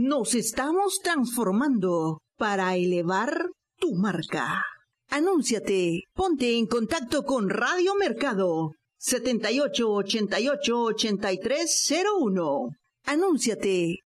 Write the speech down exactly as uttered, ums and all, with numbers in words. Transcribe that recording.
Nos estamos transformando para elevar tu marca. Anúnciate, ponte en contacto con Radio Mercado setenta y ocho ochenta y ocho ochenta y tres cero uno. Anúnciate